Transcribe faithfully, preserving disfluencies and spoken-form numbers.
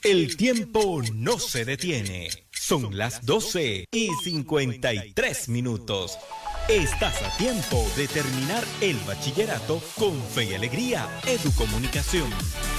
El tiempo no se detiene. Son las doce y cincuenta y tres minutos. Estás a tiempo de terminar el bachillerato con fe y alegría. Educomunicación.